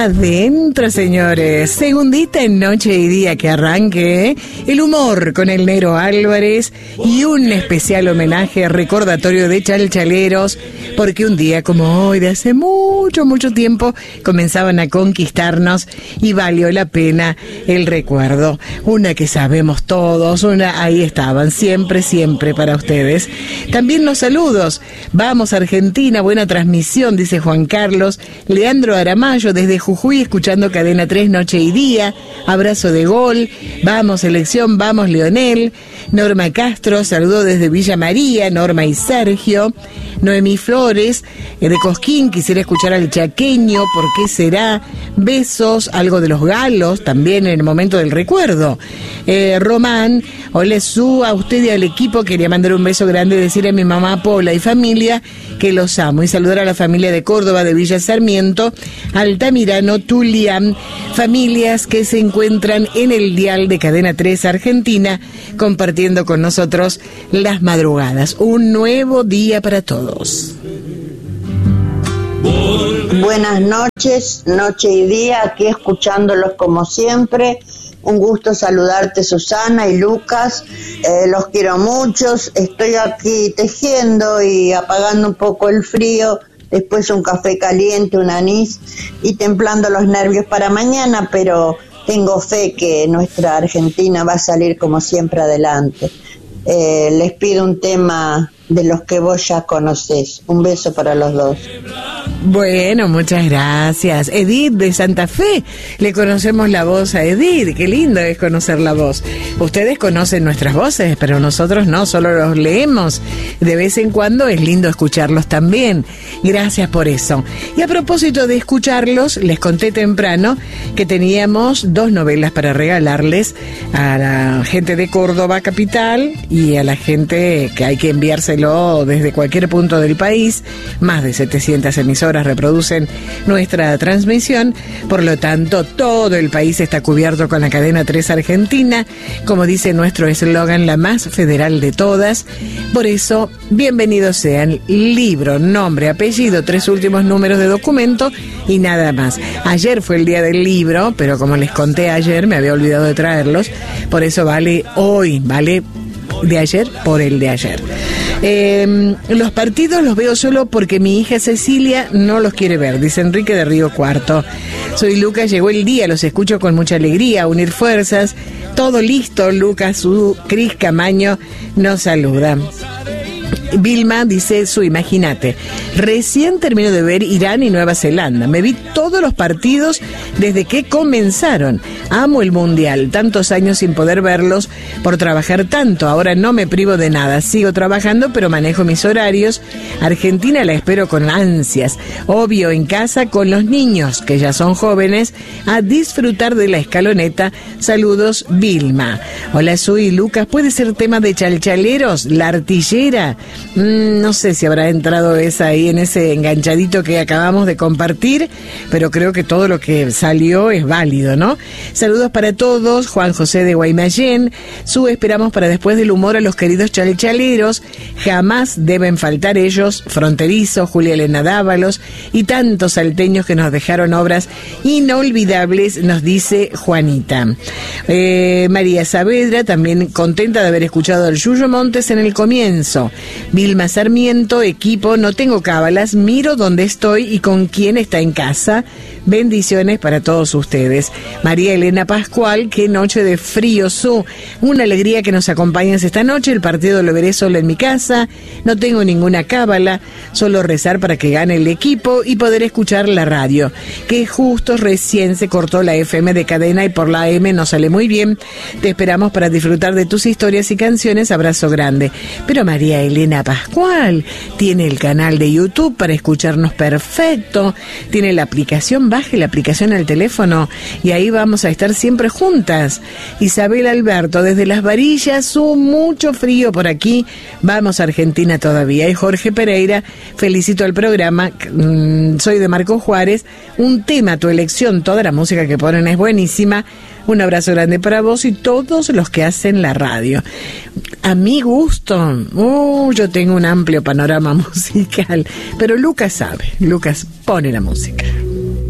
Adentro, señores. Segundita en Noche y Día que arranque. El humor con el Negro Álvarez y un especial homenaje recordatorio de chalchaleros, porque un día como hoy, de hace mucho tiempo, comenzaban a conquistarnos y valió la pena el recuerdo. Una que sabemos todos, una ahí estaban, siempre para ustedes. También los saludos. Vamos Argentina, buena transmisión, dice Juan Carlos. Leandro Aramayo desde Jujuy, escuchando Cadena 3 Noche y Día. Abrazo de gol. Vamos selección, vamos Leonel. Norma Castro, saludo desde Villa María. Norma y Sergio. Noemí Flores de Cosquín, quisiera escuchar al chaqueño, ¿por qué será? Besos, algo de los galos también en el momento del recuerdo. Román, hola a usted y al equipo, quería mandar un beso grande, decir a mi mamá Paula y familia que los amo, y saludar a la familia de Córdoba, de Villa Sarmiento, Altamirano, Tulián, familias que se encuentran en el dial de Cadena 3 Argentina, compartiendo con nosotros las madrugadas. Un nuevo día para todos. Buenas noches, noche y día, aquí escuchándolos como siempre. Un gusto saludarte, Susana y Lucas, los quiero muchos. Estoy aquí tejiendo y apagando un poco el frío, después un café caliente, un anís y templando los nervios para mañana, pero tengo fe que nuestra Argentina va a salir como siempre adelante. Les pido un tema de los que vos ya conocés. Un beso para los dos. Bueno, muchas gracias. Edith de Santa Fe, le conocemos la voz a Edith, qué lindo es conocer la voz. Ustedes conocen nuestras voces, pero nosotros no, solo los leemos. De vez en cuando es lindo escucharlos también. Gracias por eso. Y a propósito de escucharlos, les conté temprano que teníamos 2 novelas para regalarles a la gente de Córdoba capital y a la gente que hay que enviárselo desde cualquier punto del país. Más de 700 emisoras reproducen nuestra transmisión, por lo tanto todo el país está cubierto con la Cadena 3 Argentina, como dice nuestro eslogan, la más federal de todas. Por eso, bienvenidos sean. Libro, nombre, apellido, 3 últimos números de documento y nada más. Ayer fue el día del libro, pero como les conté ayer, me había olvidado de traerlos, por eso vale hoy, vale de ayer por el de ayer. Los partidos los veo solo porque mi hija Cecilia no los quiere ver, dice Enrique de Río Cuarto. Soy Lucas, llegó el día, los escucho con mucha alegría, unir fuerzas, todo listo. Lucas, Cris Camaño nos saluda. Vilma dice, imagínate, recién termino de ver Irán y Nueva Zelanda, me vi todos los partidos desde que comenzaron, amo el mundial, tantos años sin poder verlos por trabajar tanto, ahora no me privo de nada, sigo trabajando pero manejo mis horarios. Argentina la espero con ansias, obvio en casa con los niños que ya son jóvenes, a disfrutar de la escaloneta. Saludos, Vilma. Hola, soy Lucas, ¿puede ser tema de chalchaleros? La artillera. No sé si habrá entrado esa ahí en ese enganchadito que acabamos de compartir, pero creo que todo lo que salió es válido, ¿no? Saludos para todos, Juan José de Guaymallén. Esperamos para después del humor a los queridos chalchaleros, jamás deben faltar ellos, Fronterizo, Julia Elena Dávalos y tantos salteños que nos dejaron obras inolvidables, nos dice Juanita. María Saavedra, también contenta de haber escuchado al Yuyo Montes en el comienzo. Vilma Sarmiento, equipo, no tengo cábalas, miro dónde estoy y con quién está en casa. Bendiciones para todos ustedes. María Elena Pascual, qué noche de frío, una alegría que nos acompañes esta noche. El partido lo veré solo en mi casa, no tengo ninguna cábala, solo rezar para que gane el equipo y poder escuchar la radio, que justo recién se cortó la FM de cadena y por la AM no sale muy bien. Te esperamos para disfrutar de tus historias y canciones. Abrazo grande. Pero María Elena Pascual tiene el canal de YouTube para escucharnos perfecto, tiene la aplicación, baje la aplicación al teléfono y ahí vamos a estar siempre juntas. Isabel Alberto desde Las Varillas, mucho frío por aquí, vamos a Argentina todavía. Y Jorge Pereira, felicito al programa, soy de Marco Juárez, un tema, tu elección, toda la música que ponen es buenísima. Un abrazo grande para vos y todos los que hacen la radio. A mi gusto, yo tengo un amplio panorama musical, pero Lucas sabe, Lucas pone la música.